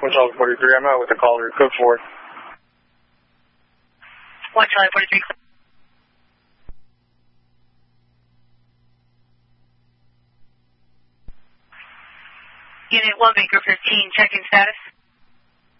1 Charlie 43. I'm out with the caller. Code 4. 1 Charlie 43. Unit 1 Baker 15, check-in status.